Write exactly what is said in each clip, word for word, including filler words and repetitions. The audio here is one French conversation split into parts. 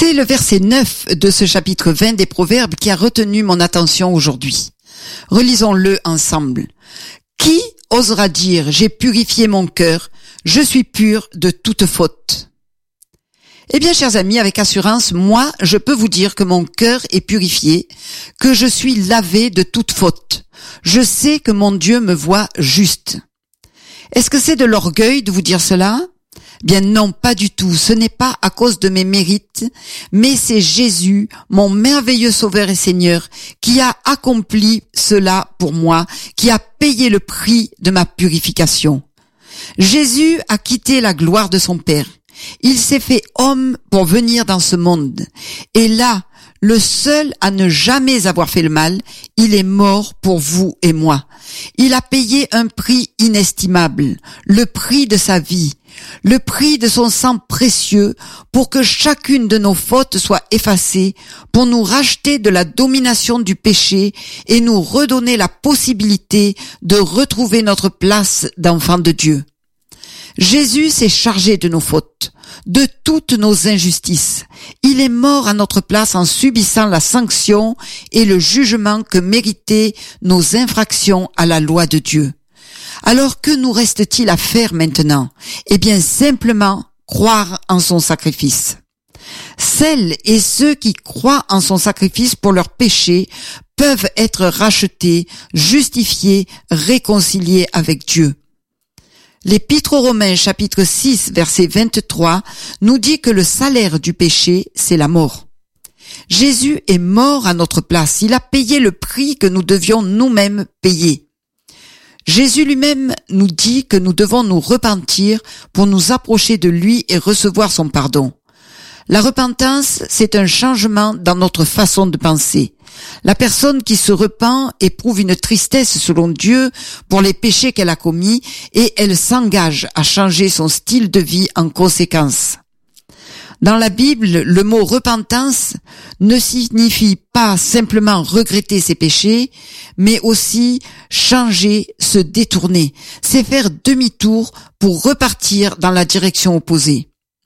C'est le verset neuf de ce chapitre vingt des Proverbes qui a retenu mon attention aujourd'hui. Relisons-le ensemble. Qui osera dire « J'ai purifié mon cœur, je suis pur de toute faute ». Eh bien, chers amis, avec assurance, moi, je peux vous dire que mon cœur est purifié, que je suis lavé de toute faute. Je sais que mon Dieu me voit juste. Est-ce que c'est de l'orgueil de vous dire cela ? Bien non, pas du tout. Ce n'est pas à cause de mes mérites, mais c'est Jésus, mon merveilleux Sauveur et Seigneur, qui a accompli cela pour moi, qui a payé le prix de ma purification. Jésus a quitté la gloire de son Père. Il s'est fait homme pour venir dans ce monde. Et là, le seul à ne jamais avoir fait le mal, il est mort pour vous et moi. Il a payé un prix inestimable, le prix de sa vie, le prix de son sang précieux pour que chacune de nos fautes soit effacée, pour nous racheter de la domination du péché et nous redonner la possibilité de retrouver notre place d'enfant de Dieu. Jésus s'est chargé de nos fautes, de toutes nos injustices. Il est mort à notre place en subissant la sanction et le jugement que méritaient nos infractions à la loi de Dieu. Alors que nous reste-t-il à faire maintenant ? Eh bien, simplement croire en son sacrifice. Celles et ceux qui croient en son sacrifice pour leurs péchés peuvent être rachetés, justifiés, réconciliés avec Dieu. L'Épître aux Romains, chapitre six, verset vingt-trois, nous dit que le salaire du péché, c'est la mort. Jésus est mort à notre place. Il a payé le prix que nous devions nous-mêmes payer. Jésus lui-même nous dit que nous devons nous repentir pour nous approcher de lui et recevoir son pardon. La repentance, c'est un changement dans notre façon de penser. La personne qui se repent éprouve une tristesse selon Dieu pour les péchés qu'elle a commis et elle s'engage à changer son style de vie en conséquence. Dans la Bible, le mot repentance ne signifie pas simplement regretter ses péchés, mais aussi changer, se détourner. C'est faire demi-tour pour repartir dans la direction opposée.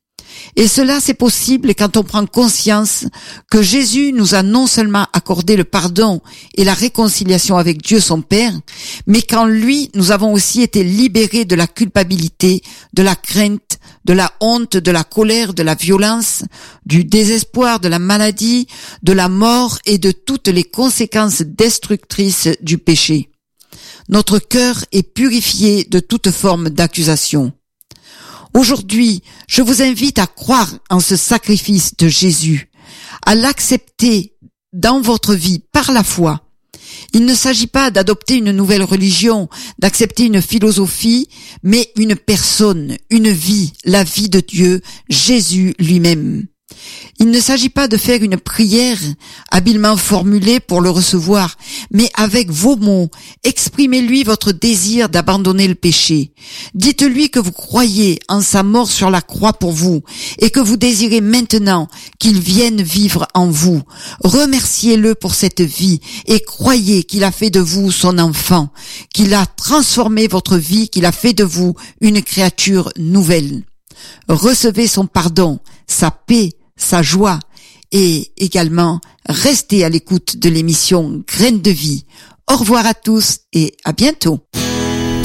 Et cela, c'est possible quand on prend conscience que Jésus nous a non seulement accordé le pardon et la réconciliation avec Dieu son Père, mais qu'en lui, nous avons aussi été libérés de la culpabilité, de la crainte, de la honte, de la colère, de la violence, du désespoir, de la maladie, de la mort et de toutes les conséquences destructrices du péché. Notre cœur est purifié de toute forme d'accusation. Aujourd'hui, je vous invite à croire en ce sacrifice de Jésus, à l'accepter dans votre vie par la foi. Il ne s'agit pas d'adopter une nouvelle religion, d'accepter une philosophie, mais une personne, une vie, la vie de Dieu, Jésus lui-même. Il ne s'agit pas de faire une prière habilement formulée pour le recevoir, mais avec vos mots, exprimez-lui votre désir d'abandonner le péché. Dites-lui que vous croyez en sa mort sur la croix pour vous et que vous désirez maintenant qu'il vienne vivre en vous. Remerciez-le pour cette vie et croyez qu'il a fait de vous son enfant, qu'il a transformé votre vie, qu'il a fait de vous une créature nouvelle. Recevez son pardon, sa paix, sa joie et également restez à l'écoute de l'émission Graines de vie. Au revoir à tous et à bientôt.